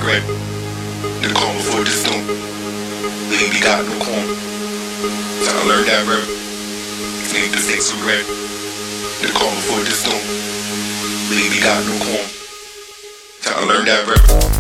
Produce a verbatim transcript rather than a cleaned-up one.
bread. The calm before the storm. Baby got no corn. Time to learn that rep. Make the stakes with red. The calm before the storm. Baby got no corn. Time to learn that rep.